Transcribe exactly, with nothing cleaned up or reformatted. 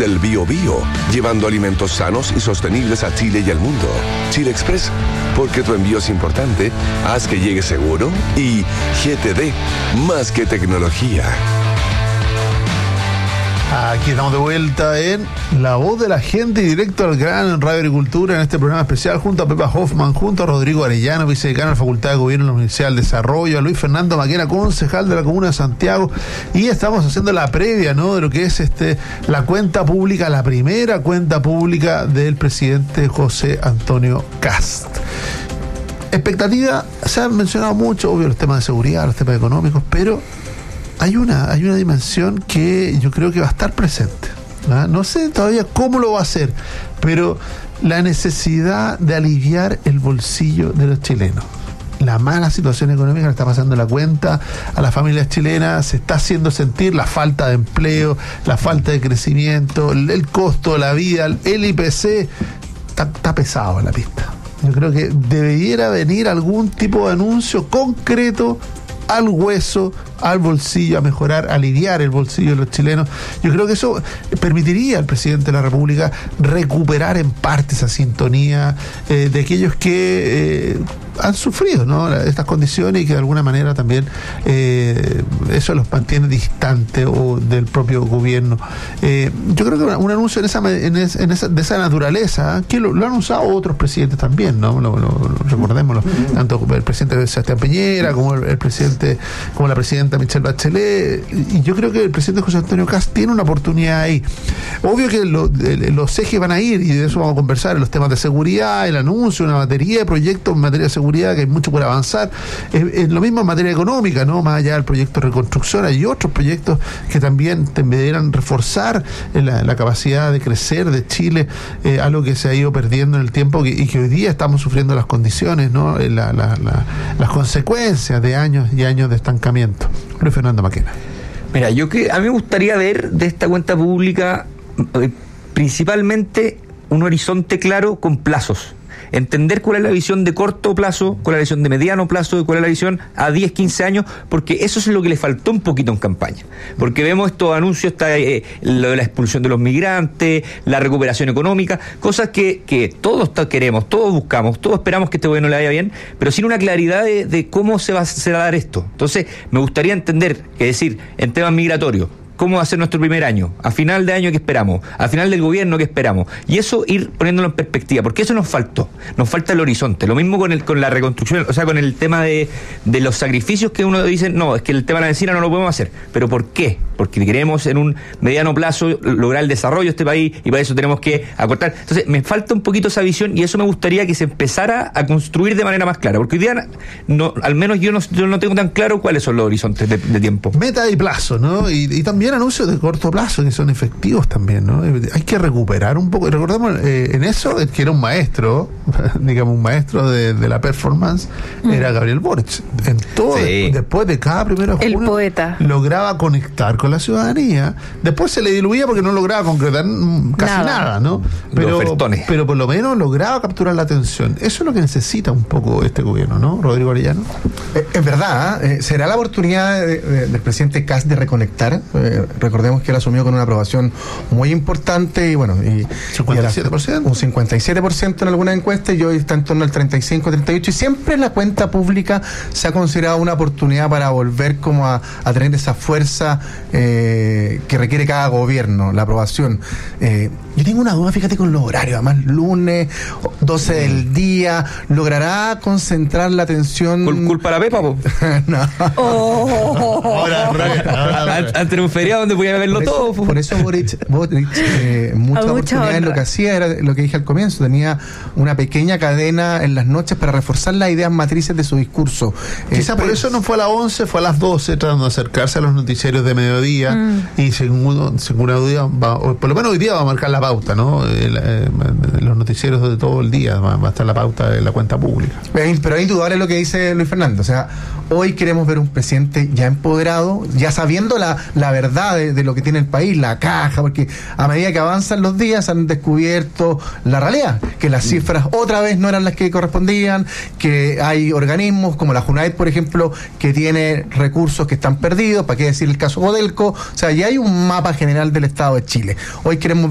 del Biobío, llevando alimentos sanos y sostenibles a Chile y al mundo. Chile Express, porque tu envío es importante, haz que llegue seguro. Y G T D, más que tecnología. Aquí estamos de vuelta en La Voz de la Gente, directo al grano en Radio Agricultura, en este programa especial, junto a Pepa Hoffman, junto a Rodrigo Arellano, vicedecano de la Facultad de Gobierno de la Universidad del Desarrollo, a Luis Fernando Maquena, concejal de la Comuna de Santiago, y estamos haciendo la previa, ¿no?, de lo que es este la cuenta pública, la primera cuenta pública del presidente José Antonio Kast. Expectativa, se han mencionado mucho, obvio, los temas de seguridad, los temas económicos, pero Hay una, hay una dimensión que yo creo que va a estar presente, ¿no? No sé todavía cómo lo va a hacer, pero la necesidad de aliviar el bolsillo de los chilenos. La mala situación económica le está pasando la cuenta a las familias chilenas, se está haciendo sentir la falta de empleo, la falta de crecimiento, el, el costo de la vida, el I P C, está, está pesado en la pista. Yo creo que debiera venir algún tipo de anuncio concreto al hueso, al bolsillo, a mejorar, a aliviar el bolsillo de los chilenos. Yo creo que eso permitiría al presidente de la República recuperar en parte esa sintonía eh, de aquellos que eh, han sufrido, ¿no?, estas condiciones, y que de alguna manera también eh, eso los mantiene distantes o del propio gobierno. Eh, yo creo que un anuncio en esa, en es, en esa, de esa naturaleza, que lo, lo han usado otros presidentes también, ¿no? Lo, lo, lo, recordémoslo, tanto el presidente Sebastián Piñera como el, el presidente, como la presidenta Michelle Bachelet, y yo creo que el presidente José Antonio Kast tiene una oportunidad ahí. Obvio que lo, de, los ejes van a ir, y de eso vamos a conversar, en los temas de seguridad, el anuncio, una batería de proyectos en materia de seguridad, que hay mucho por avanzar. Es, es lo mismo en materia económica, ¿no? Más allá del proyecto de reconstrucción, hay otros proyectos que también deberán reforzar la, la capacidad de crecer de Chile, eh, algo que se ha ido perdiendo en el tiempo, que, y que hoy día estamos sufriendo las condiciones, ¿no?, la, la, la, las consecuencias de años y años de estancamiento. Luis Fernando Maquena. Mira, yo que a mí me gustaría ver de esta cuenta pública eh, principalmente un horizonte claro con plazos. Entender cuál es la visión de corto plazo, cuál es la visión de mediano plazo y cuál es la visión a diez, quince años, porque eso es lo que le faltó un poquito en campaña. Porque vemos estos anuncios, está eh, lo de la expulsión de los migrantes, la recuperación económica, cosas que, que todos queremos, todos buscamos, todos esperamos que este gobierno le vaya bien, pero sin una claridad de, de cómo se va, se va a dar esto. Entonces, me gustaría entender, que decir, en temas migratorios, cómo va a ser nuestro primer año, a final de año qué esperamos, a final del gobierno qué esperamos, y eso ir poniéndolo en perspectiva, porque eso nos faltó, nos falta el horizonte. Lo mismo con el con la reconstrucción, o sea, con el tema de, de los sacrificios que uno dice, no, es que el tema de la medicina no lo podemos hacer, pero ¿por qué? Porque queremos en un mediano plazo lograr el desarrollo de este país, y para eso tenemos que acortar. Entonces, me falta un poquito esa visión, y eso me gustaría que se empezara a construir de manera más clara, porque hoy día, no, al menos yo no, yo no tengo tan claro cuáles son los horizontes de, de tiempo. Meta y plazo, ¿no? Y, y también anuncios de corto plazo que son efectivos también, ¿no? Hay que recuperar un poco. Recordemos eh, en eso que era un maestro, digamos, un maestro de, de la performance, mm. era Gabriel Boric. En todo, sí. Después de cada primero de junio, el poeta lograba conectar con la ciudadanía. Después se le diluía porque no lograba concretar casi nada, nada ¿no? Pero, pero por lo menos lograba capturar la atención. Eso es lo que necesita un poco este gobierno, ¿no, Rodrigo Arellano? Eh, es verdad, ¿eh? Será la oportunidad de, de, del presidente Kast de reconectar. Eh, Recordemos que él asumió con una aprobación muy importante y bueno, y, cincuenta y siete por ciento. Y un cincuenta y siete por ciento en algunas encuestas, y hoy está en torno al treinta y cinco, treinta y ocho, y siempre la cuenta pública se ha considerado una oportunidad para volver como a, a tener esa fuerza eh, que requiere cada gobierno, la aprobación. Eh, yo tengo una duda, fíjate, con los horarios, además lunes, doce del día, ¿logrará concentrar la atención? ¿Culpa la Pepa, po? No. Oh. Ahora, ante un feriado donde podía verlo por eso, todo. Por eso Boric, Boric eh, muchas oportunidades lo que hacía era lo que dije al comienzo, tenía una pequeña cadena en las noches para reforzar las ideas matrices de su discurso. Quizá eh, por eso no fue a las once, fue a las doce, tratando de acercarse a los noticieros de mediodía, mm. y según, según día va, o por lo menos hoy día va a marcar la pauta, ¿no? El, eh, los noticieros de todo el día va, va a estar la pauta de la cuenta pública. Pero es indudable lo que dice Luis Fernando, o sea, hoy queremos ver un presidente ya empoderado, ya sabiendo la, la verdad de, de lo que tiene el país, la caja, porque a medida que avanzan los días han descubierto la realidad, que las cifras otra vez no eran las que correspondían, que hay organismos como la Junaed, por ejemplo, que tiene recursos que están perdidos, para qué decir el caso Codelco, o sea, ya hay un mapa general del Estado de Chile. Hoy queremos